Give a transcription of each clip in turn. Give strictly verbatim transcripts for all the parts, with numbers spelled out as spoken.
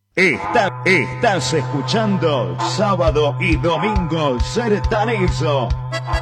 Está, estás escuchando Sábado y Domingo Sertanejo.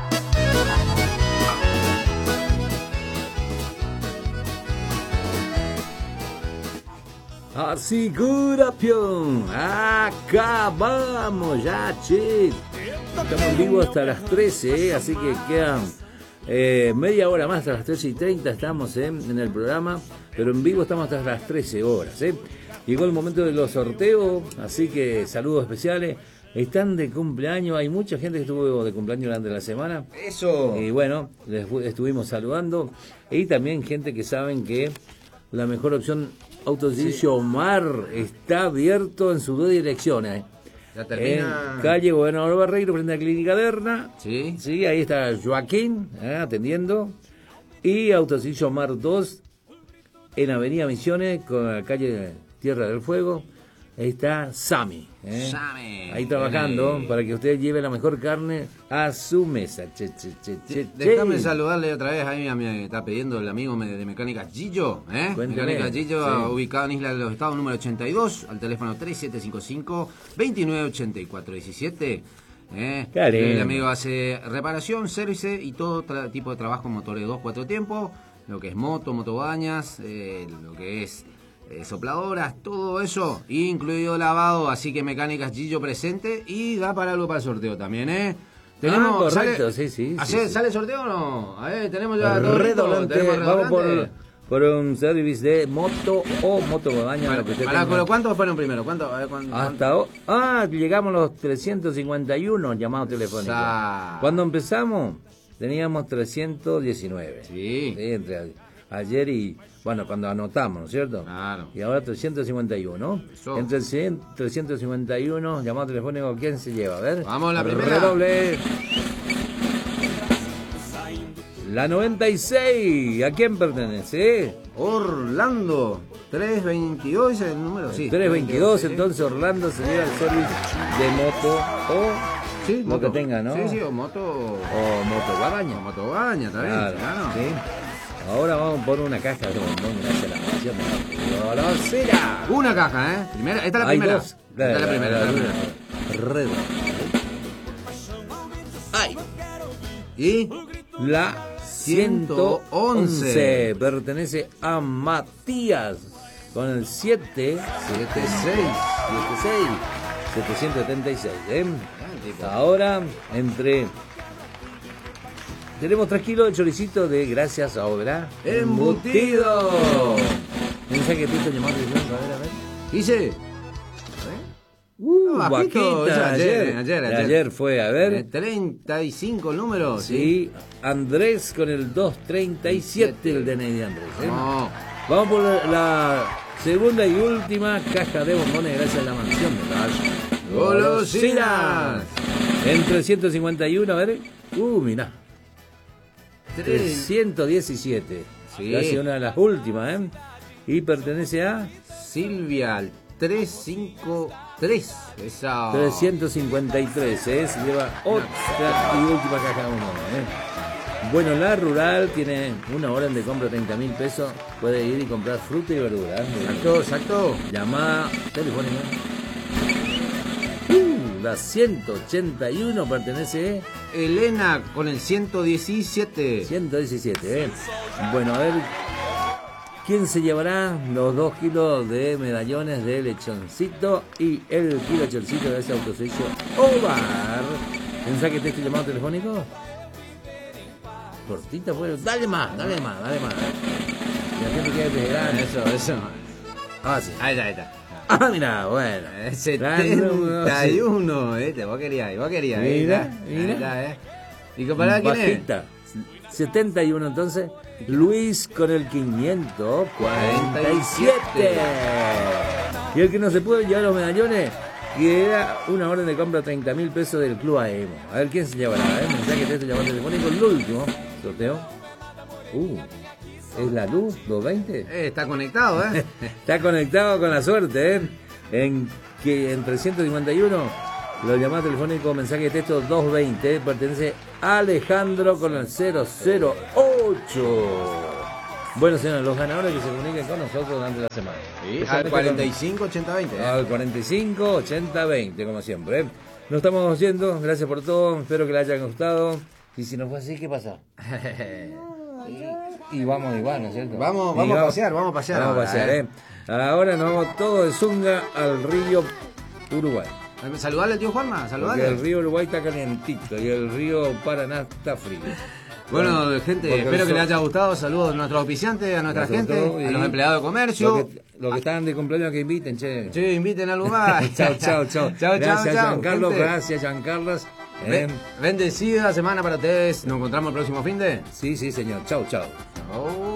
Aseguración, acabamos ya, che. Estamos en vivo hasta las trece, ¿eh? Así que quedan eh, media hora más, hasta las trece y treinta estamos ¿eh? en el programa, pero en vivo estamos hasta las trece horas. ¿eh? Llegó el momento de los sorteos, así que saludos especiales. Están de cumpleaños, hay mucha gente que estuvo de cumpleaños durante la semana. Eso. Y bueno, les estuvimos saludando. Y también gente que saben que la mejor opción autoservicio sí. Omar está abierto en sus dos direcciones. Ya termina. En calle Gobernador Barreiro, frente a la Clínica Derna. Sí. Sí, ahí está Joaquín eh, atendiendo. Y autoservicio Omar dos en Avenida Misiones, con la calle Tierra del Fuego. Ahí está Sami. ¿eh? Sami. Ahí trabajando para que usted lleve la mejor carne a su mesa. Che, che, che, che, Déjame che. saludarle otra vez. Ahí me está pidiendo el amigo de Mecánicas Gillo. ¿eh? Mecánicas Gillo, sí. Ubicado en Isla de los Estados, número ochenta y dos, al teléfono tres siete cinco cinco, dos nueve ocho cuatro uno siete. ¿eh? El amigo hace reparación, service y todo tipo de trabajo, motores dos, cuatro tiempos, lo que es moto, motobañas, eh, lo que es Eh, sopladoras, todo eso, incluido lavado, así que Mecánicas Gillo presente y da para algo para el sorteo también, ¿eh? Tenemos, ah, correcto, ¿sale, sí, sí, ¿hace, sí. ¿Sale sorteo o no? A ver, tenemos ya todo redoblante, tenemos vamos por, por un service de moto o motobaña. Bueno, para, ¿cuántos fueron primero? ¿Cuánto, a ver, cuánto, Hasta cuánto? Ah, llegamos a los trescientos cincuenta y uno llamados telefónicos. O sea, cuando empezamos teníamos trescientos diecinueve. Sí. Sí, entre ayer y, bueno, cuando anotamos, ¿no es cierto? Claro. Y ahora trescientos cincuenta y uno. Eso. Entre trescientos cincuenta y uno, llamado telefónico, ¿quién se lleva? A ver. Vamos, la primera. Redoble. La noventa y seis, ¿a quién pertenece? Orlando. trescientos veintidós es el número, sí. trescientos veintidós, entonces Orlando se lleva el service de moto o... Sí, lo moto. que tenga, ¿no? Sí, sí, o moto... O motobaña. O motobaña, también. Claro, claro. Sí. Ahora vamos por una caja de bombón gracias a la canción de Golosina. Una caja, ¿eh? Primera, esta es la Hay primera. dos. Esta es la primera. La primera. Red. Ay. Y la ciento once pertenece a Matías con el siete siete seis siete seis setecientos setenta y seis. ¿eh? Ahora entre tenemos tres kilos de choricito de gracias a Obra Embutido. Pensá que tú te llamaste, a ver, a ver. Dice. Uh, no, bajito, vaquita, ayer, ayer, ayer, ayer, ayer fue, a ver. treinta y cinco números. Sí, sí. Andrés con el doscientos treinta y siete, el D N I de Andrés. ¿eh? No. Vamos por la, la segunda y última caja de bombones gracias a la mansión de las golosinas. En trescientos cincuenta y uno, a ver. Uh, mirá. trescientos diecisiete. Sí. Casi una de las últimas, ¿eh? Y pertenece a Silvia al trescientos cincuenta y tres. Esa. trescientos cincuenta y tres, ¿eh? Se lleva otra y última caja de bombones, ¿eh? Bueno, la rural tiene una orden de compra de treinta mil pesos. Puede ir y comprar fruta y verdura. ¿eh? Exacto, exacto. Llamada telefónica. Uh, la ciento ochenta y uno pertenece Elena con el ciento diecisiete. ciento diecisiete, ¿eh? Bueno, a ver, ¿quién se llevará los dos kilos de medallones de lechoncito y el kilo de chorcito de ese autoservicio Ovar? ¿Pensá que te estoy llamado telefónico? Cortita, pues, dale más, dale más, dale más. La gente quiere pegar. Eso, eso. Ah, sí. Ahí está, ahí está. Ah, mira, bueno. setenta y uno, ¿eh? Vos querías, vos querías. Mira, mira. Está, ¿eh? ¿Y comparada quién Bajita. es? setenta y uno, entonces. Luis con el quinientos cuarenta y siete. Y el que no se puede llevar los medallones, que era una orden de compra de treinta mil pesos del Club A E M O. A ver quién se llevará, ¿eh? Mensaje de este llamado telefónico, el último sorteo. Uh, ¿es la luz doscientos veinte? Eh, está conectado, ¿eh? Está conectado con la suerte, ¿eh? En que en trescientos cincuenta y uno, los llamados telefónicos, mensaje de texto doscientos veinte, ¿eh? Pertenece a Alejandro con el cero cero ocho. Bueno, señores, los ganadores que se comuniquen con nosotros durante la semana. Sí, al cuarenta y cinco ochenta veinte. ¿eh? Al cuarenta y cinco ochenta veinte, como siempre. ¿eh? Nos estamos yendo, gracias por todo, espero que les haya gustado. Y si no fue así, ¿qué pasa? y, y vamos igual, ¿no es cierto? Vamos, vamos, vamos a pasear, vamos a pasear. Vamos ahora, a pasear, ¿eh? ¿eh? Ahora nos vamos todo de Zunga al río Uruguay. Saludale al tío Juanma, saludale. Porque el río Uruguay está calentito y el río Paraná está frío. Bueno, bueno gente, espero que les haya gustado. Saludos a nuestros auspiciantes, a nuestra gente, a los empleados de comercio. Los que, lo que están de cumpleaños que inviten, che. Che, inviten algo más. chao, chao, chao. Chao, gracias, chao, Giancarlo. gente. Gracias, Giancarlos. Eh. Bendecida semana para ustedes. Nos encontramos el próximo fin de. Sí, sí, señor. Chao, chao. Chao.